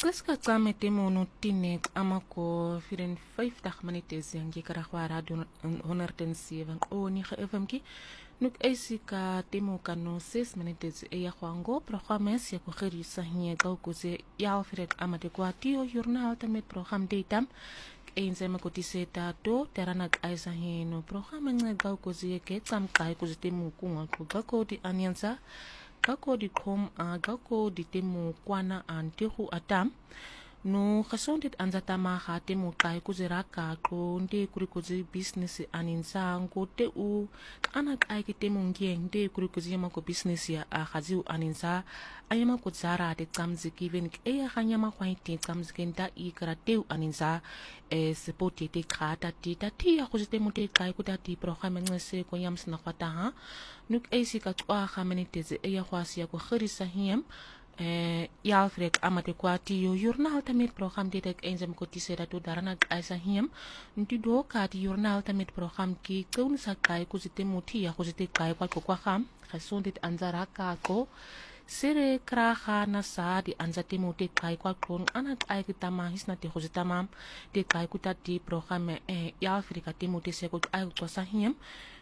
Qiska qame temo no tinek amako 54 minutes yangi karagwa radio 107 oni FM ki nuk esika temo kano 6 minutes e ya kwango programmes ya kukhirisa hiye gaukuze ya ofiret amade kwa tio journal tamet program datam einze makotise tato teranak aisa hino program nge gaukuze ke tsamkai kuzitemu kunga gako di anyansa gako di kom gako di temu kwana antihu atam no khasondit anzatama ha temu kai kuziraka ko nde kuri kuzi business aninsa ngote u anak ai temu nge kuri kuzi ma ko business ya khazi aninsa ayama ko zara de tsamzi given e ya khanyama khwaiti tsamzi kenta I karateu aninsa support te khata ti ya kuzitemu te kai kutati program ngese ko yamsna khata ha nuk eisika kwa khamenites e ya khwasi ya ko khirisa hiem Alfred amate kwati yo journal tamit program dit enzem ko tisera to darana aisa hiem nti do ka di journal tamit program ki kun sa kai ko zite muti ya ko zite kai kwa kham khasondit anzara ka ko sere kraha na sa di anzate muti kai kwa kon anak ai kitama hisna te khozitama de kai kutati program Alfred ka te muti se ko ai ko sa hiem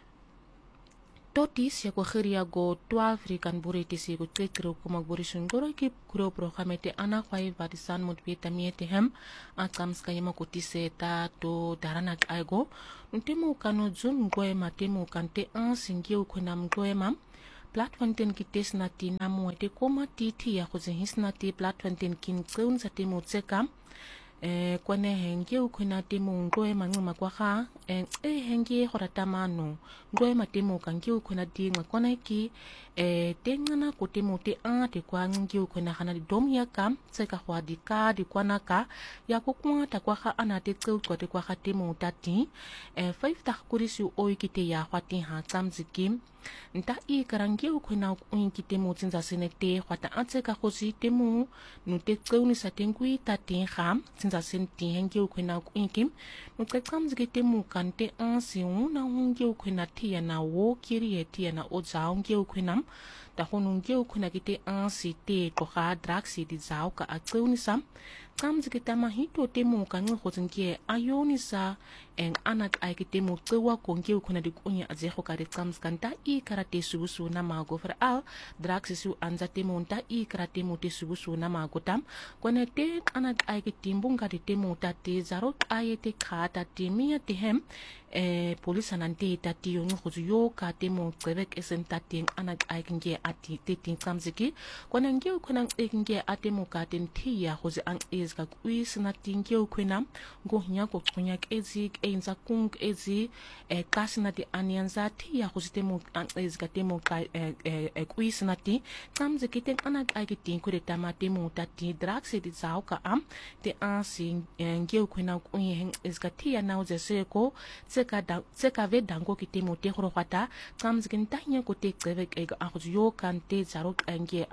Totis ya ko khiria go 12 rikan buriti si ko tekro ko magburisun goro ki kuro programete ana kwai vatisan mut vitamiete hem akam skayama ko tiseta to darana aigo ntemu kano zum goe matemu kante an singi ko nam goe mam platform ten ki tes na ti namu te koma titi ya ko zehisna ti platform ten kin kun sa temu tsekam kwane hengi ukuna temu ngoe manguma kwa kha hengi horata mano ngoe matemu kangi ukuna dinga kwana ki tengana ko temu te te kwa ngi ukuna hana dom ya kam tseka kwa dika di kwana ka ya ko kwa ta kwa kha ana te tsu ko te kwa kha temu tati 5 ta kurisi oi kite ya khwati ha tsamzikim nta I karangi ukuna unki temu tsinza senete khwata atseka khosi temu no te tsuni sa tengui tati kham tsinza senti hengi ukuna unkim no te tsamzike temu kante ansi una ungi ukuna tia na wo kiri tia na oza ungi ukuna ta honungi ukuna kite ansi te ko kha draxi di zao ka atsuni sam tsamzike tama hito temu kangi khozingie ayoni sa en anak ai kite mu tsewa kongi ukuna di kunya azeho ka de tsamskanta I karate subusu na mago for al draxi su anzate monta I karate mu te subusu na mago tam kone te anak ai kite mbunga de temu tate zarot ai te khata te mia te hem polisa nante tati yo ngu yo ka temu kwebek esentati anak ai kinge ati te tin tsamziki kone nge ukuna kinge atemu ka ten tia khozi an ka kuis na tinge ukuna go nya ko kunya ezik enza kung ezi kasi na di anyanza ti ya khuzitemu ezika temu ka kuis na ti tamze kiten anak ai kitin ko de tamatemu tati draxe di zao ka te ansi nge ukuna kunye ezika ti ya na uze seko tseka ve dango kitemu te khrokhata tamze kintanya ko te tseve a khuyo kan te zaro nge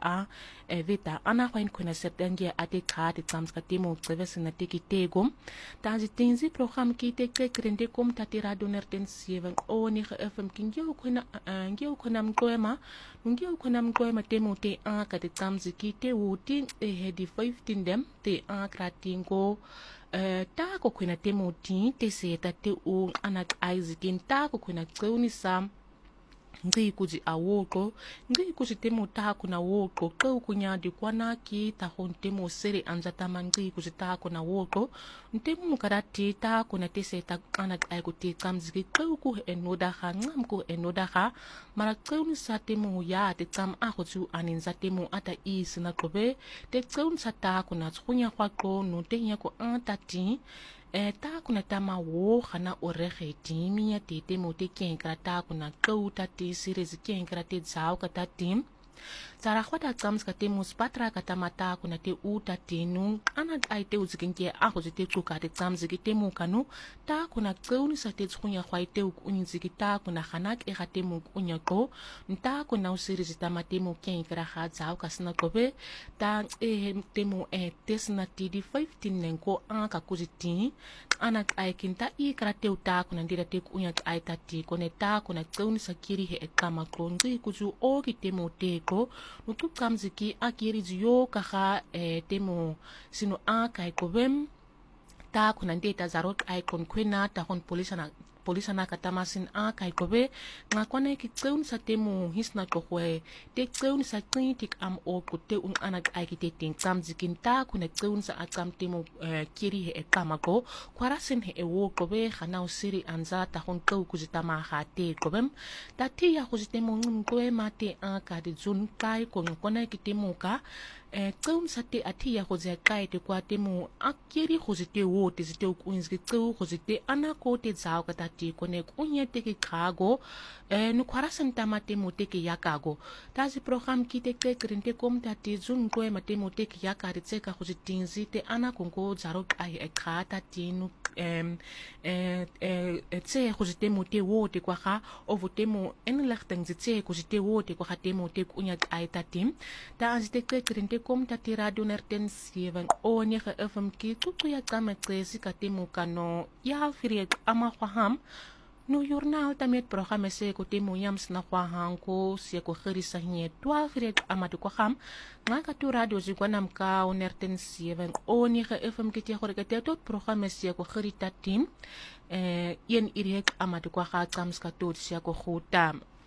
veta ana khwain kuna septenge ate kha te tamze katemu tseve sina te kitego tazi tinzi program ki te krende kom tati radio nerten 7 oni FM kinge ukuna mkoema nge ukuna mkoema temu te ka te tamzi ki te uti hedi 15 dem te kratingo ta ko kuna temu ti te seta te u anak aizikin ta ko kuna tseuni sam ngi kuji awoko ngi kuji temu ta kuna woko ko kunya di kwana ki ta hontemu sere anzata mangi kuji ta kuna woko ntemu karati ta kuna tese ta anak ai ku te kamziki ko ku enoda ha ngam ku enoda ha mara tseuni sa temu ya te tsam a ho tu aninza temu ata isina kobe te tseuni sa ta kuna tsunya kwa ko no te nya ko antati ta kuna tama wo khana orege timi ya tete mote kenkra ta kuna kauta te series kenkra te zao ka ta tim Tsara khwata tsams ka te muspatra ka tamata kuna te uta tenu anak ai te uzikinke a ho te tsuka te tsams ki te mu kanu ta kuna tseuni sa te tsunya khwai te unyiziki ta kuna khanak e te mu unya ko nta kuna series tamate mu kenkra kha zao ka sna kobe ta te mu tesna ti di 15 nenko an ka kuziti anak ay kinta I karate uta kuna ndira te kunyak ay tati koneta kuna tseuni sakiri he ekama klonzi kuzu o ki temo teko nutu kamziki akiri ziyo kaha temo sino kai kobem ta kuna ndeta zarot ay kon kwena ta hon polisa na katamasin kai kobe nga kwane ki tseun sa temu hisna kohwe te tseun sa kritik am o kute anak ay ki te ting kamzikin ta kuna tseun sa akam temu kiri he ekamako kwarasin he ewo kobe khana usiri anza ta hon kau kuzitama ha te kobem ta ti ya kuzitemu ngwe mate ka de zun kai kon kwane ki temu ka tseun sa te atia goze kai te kwa temu akiri gozite wo te zite uinski tseu gozite anako te zao katati kone kunye te ki kago nu kwarasan tamate mo te ki yakago tazi program ki te krinte kom tati zun kwe mate mo te ki yakari tseka gozitinzi te anakongo zaro ai ekata tinu tse gozite mo te wo te kwa ga ovo temo enlichting tse gozite wo te kwa temo te kunya ai tatim ta azite krinte kom tati radio nerten 7 o nege FM ki tutu ya kama tsesi katemu kano ya firi ama khwaham no journal tamet programme se ko temu yams na khwahang ko se ko khirisa nye twa firi ama to khwaham nga ka tu radio zi kwanam ka o nerten 7 o nege FM ki te khore ka te tot programme se ko khirita tim yen irek ama to khwa kams ka tot se ko khutam